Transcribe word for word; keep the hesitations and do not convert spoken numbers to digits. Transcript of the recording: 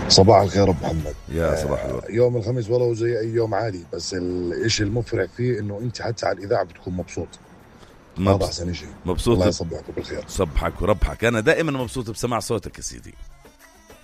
صباح الخير ابو محمد. يا صباح آه، الورد. يوم الخميس والله زي اي يوم عادي، بس الاشي المفرح فيه انه انت حتى على الاذاعه بتكون مبسوط. هذا مبس... احسن اشي. مبسوط الله ب... يصبحك بالخير. صبحك وربحك. أنا دائما مبسوط بسماع صوتك يا سيدي.